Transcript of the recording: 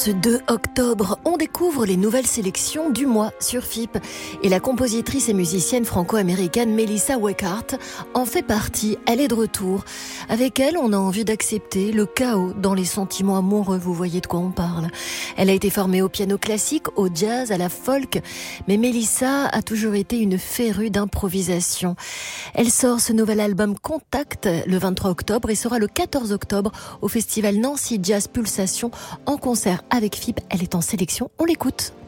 Ce 2 octobre, on découvre les nouvelles sélections du mois sur FIP. Et la compositrice et musicienne franco-américaine Melissa Weghart en fait partie. Elle est de retour. Avec elle, on a envie d'accepter le chaos dans les sentiments amoureux. Vous voyez de quoi on parle. Elle a été formée au piano classique, au jazz, à la folk. Mais Melissa a toujours été une férue d'improvisation. Elle sort ce nouvel album Contact le 23 octobre et sera le 14 octobre au festival Nancy Jazz Pulsation en concert avec FIP. Elle est en sélection, on l'écoute.